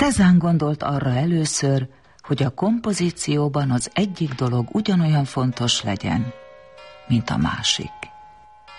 Cézanne gondolt arra először, hogy a kompozícióban az egyik dolog ugyanolyan fontos legyen, mint a másik.